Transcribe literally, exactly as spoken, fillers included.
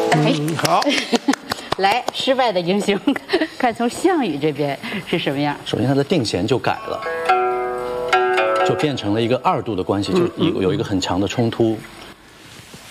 哎， 好。 来，失败的英雄，看从项羽这边是什么样。 首先，他的定弦就改了，就变成了一个二度的关系，就有有一个很强的冲突。